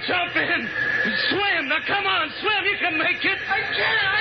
Jump in. Swim. Now, come on, swim. You can make it. I can't.